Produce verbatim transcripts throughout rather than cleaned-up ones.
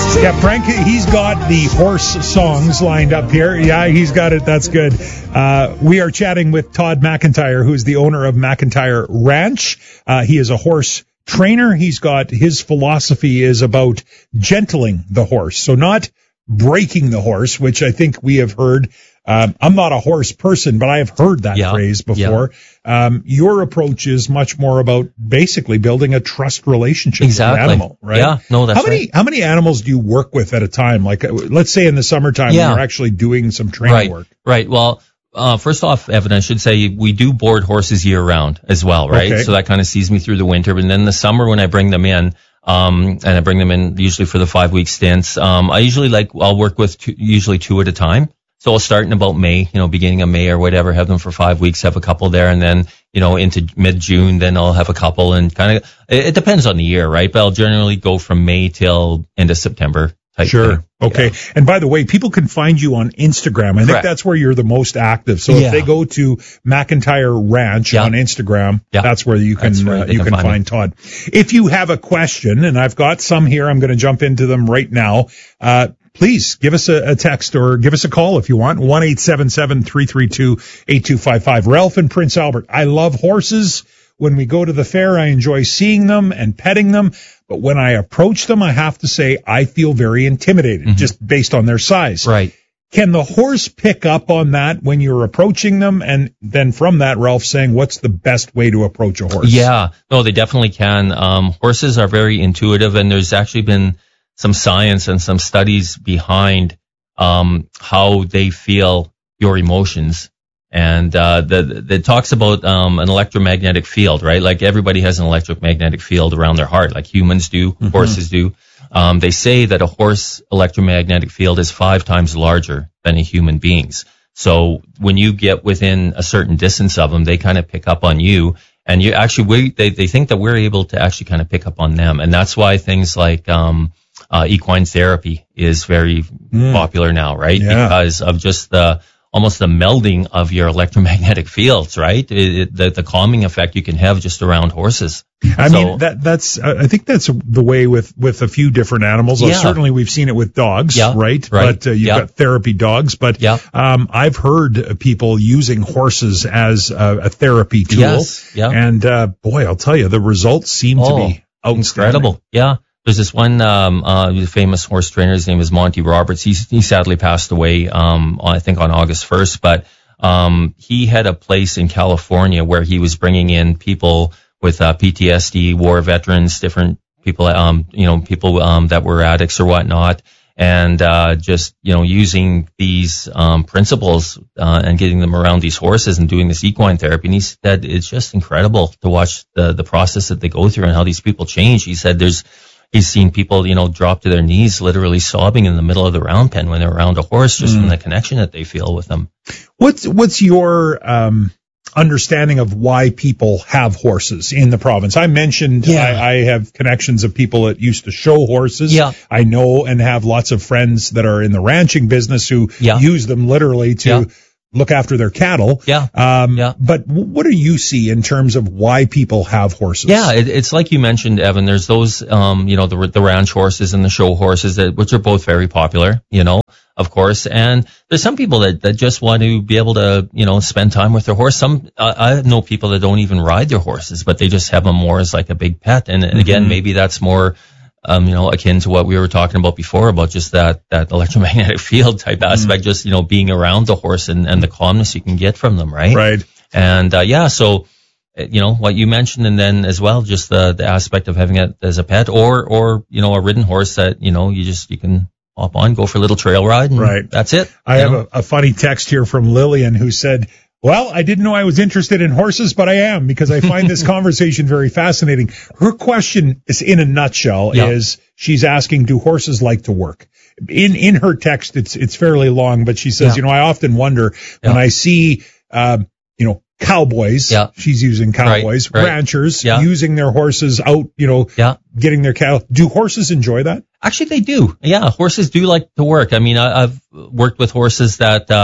Yeah, Frank, he's got the horse songs lined up here. Yeah, he's got it. That's good. Uh, we are chatting with Todd McIntyre, who is the owner of McIntyre Ranch. Uh, he is a horse trainer. He's got, his philosophy is about gentling the horse. So not breaking the horse, which I think we have heard. Um, I'm not a horse person, but I have heard that yeah, phrase before. Yeah. Um, your approach is much more about basically building a trust relationship exactly. with the animal, right? Yeah, no, that's how many, right. How many animals do you work with at a time? Like, uh, let's say in the summertime, yeah. when you're actually doing some training right, work. Right. Well, uh, first off, Evan, I should say we do board horses year round as well, right? Okay. So that kind of sees me through the winter. And then the summer when I bring them in, um, and I bring them in usually for the five week stints, um, I usually like, I'll work with two, usually two at a time. So I'll start in about May, you know, beginning of May or whatever, have them for five weeks, have a couple there, and then, you know, into mid-June, then I'll have a couple, and kind of, it, it depends on the year, right? But I'll generally go from May till end of September type Sure. thing. Okay. Yeah. And by the way, people can find you on Instagram. I Correct. think that's where you're the most active. So yeah. if they go to McIntyre Ranch yeah. on Instagram, yeah. that's where you can, where uh, you can, can find, find Todd. If you have a question, and I've got some here, I'm going to jump into them right now. Uh, Please give us a, a text or give us a call if you want. one eight seven seven, three three two, eight two five five. Ralph in Prince Albert. I love horses. When we go to the fair, I enjoy seeing them and petting them. But when I approach them, I have to say I feel very intimidated, mm-hmm. just based on their size. Right. Can the horse pick up on that when you're approaching them? And then from that, Ralph saying, what's the best way to approach a horse? Yeah. No, they definitely can. Um, horses are very intuitive, and there's actually been some science and some studies behind um how they feel your emotions. And uh the, the it talks about um an electromagnetic field, right? Like everybody has an electromagnetic field around their heart, like humans do, mm-hmm. horses do. Um they say that a horse electromagnetic field is five times larger than a human being's. So when you get within a certain distance of them, they kind of pick up on you. And you actually, we, they, they think that we're able to actually kind of pick up on them. And that's why things like um Uh, equine therapy is very mm. popular now, right? Yeah. Because of just the, almost the melding of your electromagnetic fields, right? It, it, the, the calming effect you can have just around horses. I so, mean, that, that's, uh, I think that's the way with, with a few different animals. Yeah. Well, certainly we've seen it with dogs, yeah, right? right? But uh, you've yeah. got therapy dogs, but, yeah. um, I've heard people using horses as a, a therapy tool. Yes, yeah. And, uh, boy, I'll tell you, the results seem oh, to be outstanding. Incredible. Yeah. There's this one, um, uh, famous horse trainer. His name is Monty Roberts. He's, he sadly passed away, um, I think on August first, but, um, he had a place in California where he was bringing in people with, uh, P T S D, war veterans, different people, um, you know, people, um, that were addicts or whatnot. And, uh, just, you know, using these, um, principles, uh, and getting them around these horses and doing this equine therapy. And he said it's just incredible to watch the, the process that they go through and how these people change. He said there's, He's seen people, you know, drop to their knees, literally sobbing in the middle of the round pen when they're around a horse, just mm. from the connection that they feel with them. What's what's your um, understanding of why people have horses in the province? I mentioned yeah. I, I have connections of people that used to show horses. Yeah. I know and have lots of friends that are in the ranching business who yeah. use them literally to yeah. look after their cattle. Yeah. Um, yeah. But what do you see in terms of why people have horses? Yeah, it, it's like you mentioned, Evan. There's those, um, you know, the the ranch horses and the show horses, that, which are both very popular, you know, of course. And there's some people that, that just want to be able to, you know, spend time with their horse. Some, uh, I know people that don't even ride their horses, but they just have them more as like a big pet. And, and again, mm-hmm. maybe that's more, Um, you know, akin to what we were talking about before about just that, that electromagnetic field type aspect, mm. just, you know, being around the horse and, and the calmness you can get from them, right? Right. And, uh, yeah, so, you know, what you mentioned, and then as well, just the, the aspect of having it as a pet or, or, you know, a ridden horse that, you know, you just, you can hop on, go for a little trail ride, and right. that's it. I have a, a funny text here from Lillian who said, well, I didn't know I was interested in horses, but I am, because I find this conversation very fascinating. Her question is, in a nutshell, yeah. is she's asking, do horses like to work? In in her text, it's it's fairly long, but she says, yeah. you know, I often wonder when yeah. I see, uh, you know, cowboys, yeah. she's using cowboys, right, right. ranchers yeah. using their horses out, you know, yeah. getting their cattle. Do horses enjoy that? Actually, they do. Yeah, horses do like to work. I mean, I, I've worked with horses that, uh,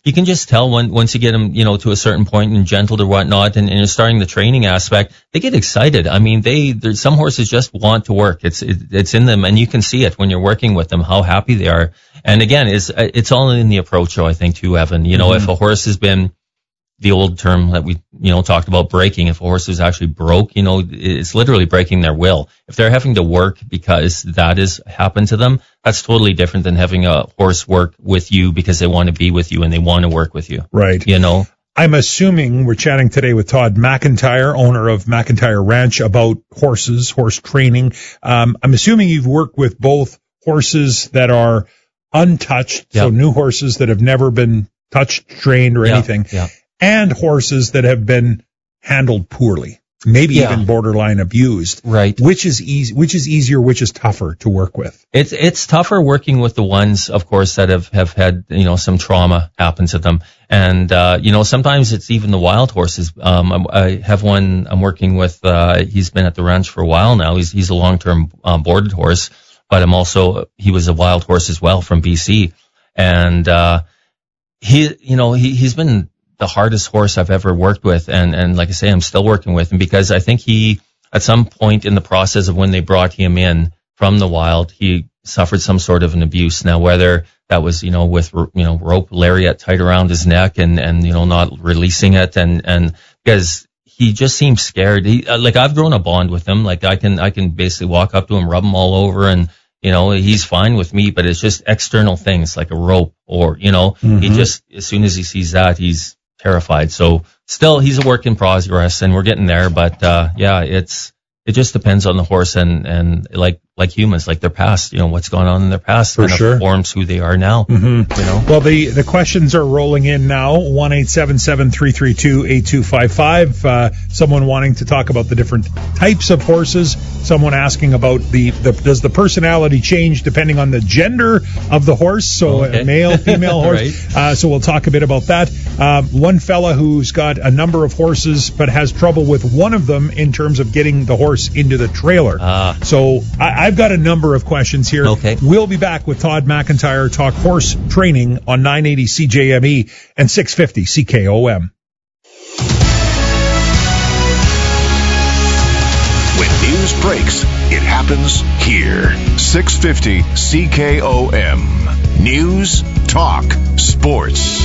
you can just tell when, once you get them, you know, to a certain point and gentled or whatnot, and, and you're starting the training aspect, they get excited. I mean, they, there's some horses just want to work. It's, it, it's in them, and you can see it when you're working with them, how happy they are. And again, it's, it's all in the approach, though, I think, too, Evan. You know, mm-hmm. if a horse has been, the old term that we, you know, talked about breaking, if a horse is actually broke, you know, it's literally breaking their will. If they're having to work because that has happened to them, that's totally different than having a horse work with you because they want to be with you and they want to work with you. Right. You know? I'm assuming we're chatting today with Todd McIntyre, owner of McIntyre Ranch, about horses, horse training. Um, I'm assuming you've worked with both horses that are untouched, yep. so new horses that have never been touched, trained, or yep. anything. Yep. And horses that have been handled poorly, maybe yeah. even borderline abused. Right. Which is easy, which is easier, which is tougher to work with? It's, it's tougher working with the ones, of course, that have, have had, you know, some trauma happen to them. And, uh, you know, sometimes it's even the wild horses. Um, I, I have one I'm working with, uh, he's been at the ranch for a while now. He's, he's a long-term, um, boarded horse, but I'm also, he was a wild horse as well from B C. And, uh, he, you know, he, he's been the hardest horse I've ever worked with. And, and like I say, I'm still working with him because I think he, at some point in the process of when they brought him in from the wild, he suffered some sort of an abuse. Now, whether that was, you know, with, you know, rope lariat tight around his neck and, and, you know, not releasing it. And, and because he just seems scared. He, like I've grown a bond with him. Like I can, I can basically walk up to him, rub him all over, and, you know, he's fine with me, but it's just external things like a rope or, you know, mm-hmm. he just, as soon as he sees that, he's terrified. So still, he's a work in progress, and we're getting there. But uh yeah, it's it just depends on the horse and and like like humans, like their past. You know, what's going on in their past for kind sure of forms who they are now. Mm-hmm. You know. Well, the the questions are rolling in now. One eight seven seven three three two eight two five five. Uh, someone wanting to talk about the different types of horses. Someone asking about the, the does the personality change depending on the gender of the horse? So okay. a male, female horse. Right. Uh, so we'll talk a bit about that. Um, one fella who's got a number of horses but has trouble with one of them in terms of getting the horse into the trailer. Ah. So I, I've got a number of questions here. Okay. We'll be back with Todd McIntyre, talk horse training on nine eighty C J M E and six fifty C K O M. When news breaks, it happens here. six fifty C K O M. News, talk, sports.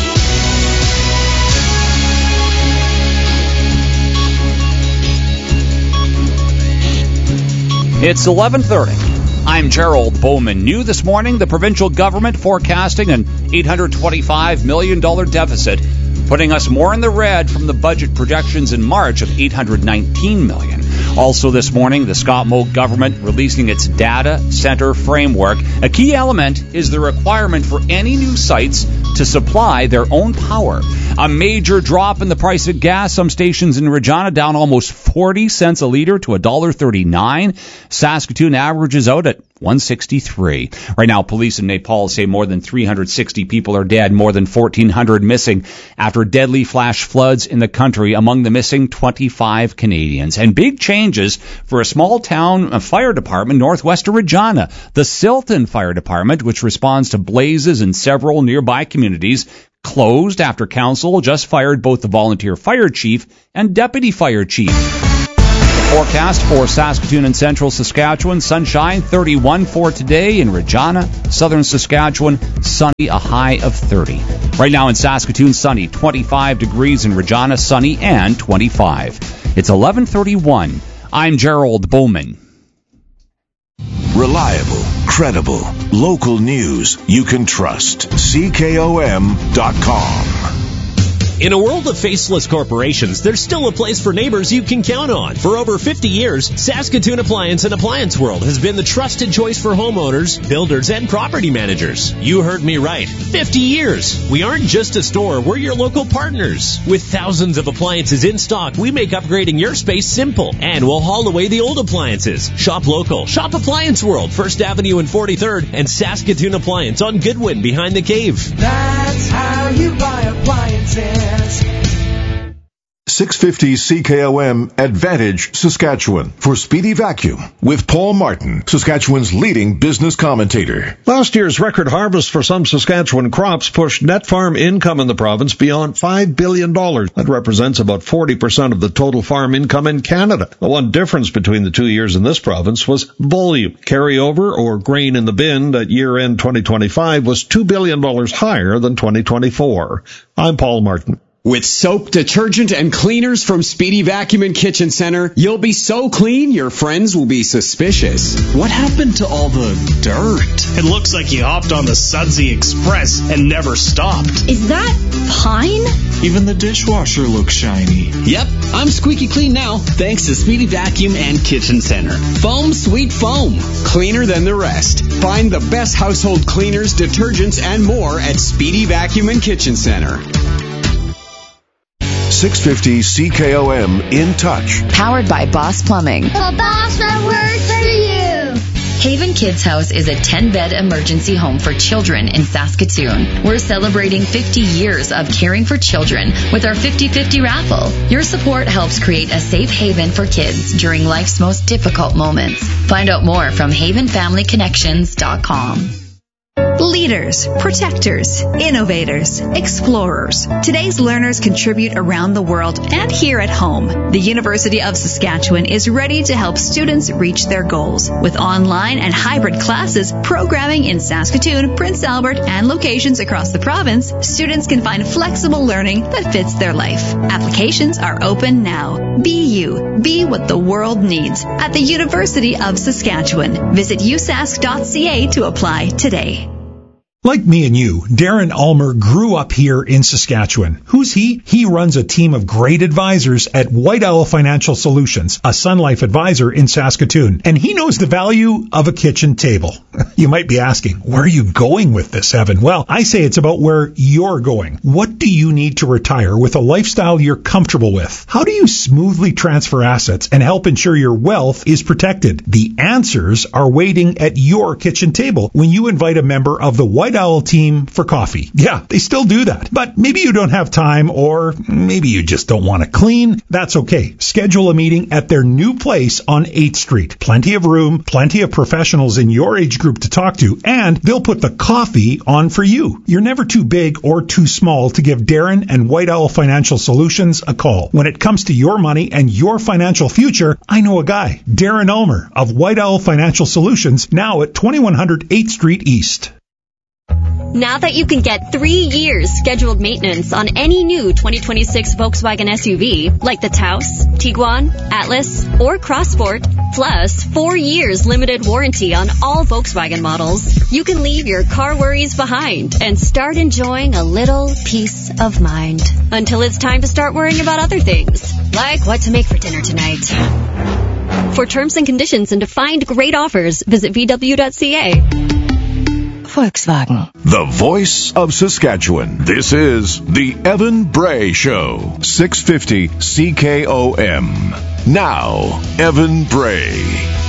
It's eleven thirty. I'm Gerald Bowman. New this morning, the provincial government forecasting an eight hundred twenty-five million dollars deficit, putting us more in the red from the budget projections in March of eight hundred nineteen million dollars. Also this morning, the Scott Moe government releasing its data center framework. A key element is the requirement for any new sites to supply their own power. A major drop in the price of gas. Some stations in Regina down almost forty cents a liter to one dollar thirty-nine. Saskatoon averages out at one sixty-three. Right now, police in Nepal say more than three hundred sixty people are dead, more than fourteen hundred missing after deadly flash floods in the country. Among the missing, twenty-five Canadians. And big changes for a small town fire department northwest of Regina. The Silton Fire Department, which responds to blazes in several nearby communities, closed after council just fired both the volunteer fire chief and deputy fire chief. Forecast for Saskatoon and central Saskatchewan, sunshine, thirty-one for today. In Regina, southern Saskatchewan, sunny, a high of thirty. Right now in Saskatoon, sunny, twenty-five degrees. In Regina, sunny and twenty-five. It's eleven thirty-one. I'm Gerald Bowman. Reliable, credible, local news you can trust. C K O M dot com. In a world of faceless corporations, there's still a place for neighbors you can count on. For over fifty years, Saskatoon Appliance and Appliance World has been the trusted choice for homeowners, builders, and property managers. You heard me right. fifty years. We aren't just a store, we're your local partners. With thousands of appliances in stock, we make upgrading your space simple. And we'll haul away the old appliances. Shop local. Shop Appliance World, First Avenue and forty-third, and Saskatoon Appliance on Goodwin behind the cave. That's how you buy appliances. six fifty C K O M Advantage, Saskatchewan, for Speedy Vacuum with Paul Martin, Saskatchewan's leading business commentator. Last year's record harvest for some Saskatchewan crops pushed net farm income in the province beyond five billion dollars. That represents about forty percent of the total farm income in Canada. The one difference between the two years in this province was volume. Carryover, or grain in the bin, at year-end twenty twenty-five was two billion dollars higher than twenty twenty-four. I'm Paul Martin. With soap, detergent, and cleaners from Speedy Vacuum and Kitchen Center, you'll be so clean your friends will be suspicious. What happened to all the dirt? It looks like you hopped on the Sudsy Express and never stopped. Is that pine? Even the dishwasher looks shiny. Yep, I'm squeaky clean now, thanks to Speedy Vacuum and Kitchen Center. Foam Sweet Foam, cleaner than the rest. Find the best household cleaners, detergents, and more at Speedy Vacuum and Kitchen Center. six fifty C K O M In Touch. Powered by Boss Plumbing. The boss that works for you. Haven Kids House is a ten-bed emergency home for children in Saskatoon. We're celebrating fifty years of caring for children with our fifty fifty raffle. Your support helps create a safe haven for kids during life's most difficult moments. Find out more from haven family connections dot com. Leaders, protectors, innovators, explorers. Today's learners contribute around the world and here at home. The University of Saskatchewan is ready to help students reach their goals. With online and hybrid classes, programming in Saskatoon, Prince Albert, and locations across the province, students can find flexible learning that fits their life. Applications are open now. Be you. Be what the world needs at the University of Saskatchewan. Visit u sask dot c a to apply today. Like me and you, Darren Ulmer grew up here in Saskatchewan. Who's he? He runs a team of great advisors at White Owl Financial Solutions, a Sun Life advisor in Saskatoon. And he knows the value of a kitchen table. You might be asking, where are you going with this, Evan? Well, I say it's about where you're going. What do you need to retire with a lifestyle you're comfortable with? How do you smoothly transfer assets and help ensure your wealth is protected? The answers are waiting at your kitchen table when you invite a member of the White Owl team for coffee. Yeah, they still do that. But maybe you don't have time, or maybe you just don't want to clean. That's okay. Schedule a meeting at their new place on eighth street. Plenty of room, plenty of professionals in your age group to talk to, and they'll put the coffee on for you. You're never too big or too small to give Darren and White Owl Financial Solutions a call. When it comes to your money and your financial future, I know a guy, Darren Ulmer of White Owl Financial Solutions, now at twenty-one hundred eighth street East. Now that you can get three years scheduled maintenance on any new twenty twenty-six Volkswagen S U V, like the Taos, Tiguan, Atlas, or Crossport, plus four years limited warranty on all Volkswagen models, you can leave your car worries behind and start enjoying a little peace of mind. Until it's time to start worrying about other things, like what to make for dinner tonight. For terms and conditions and to find great offers, visit v w dot c a. Volkswagen. The voice of Saskatchewan. This is the Evan Bray Show. six fifty C K O M. Now, Evan Bray.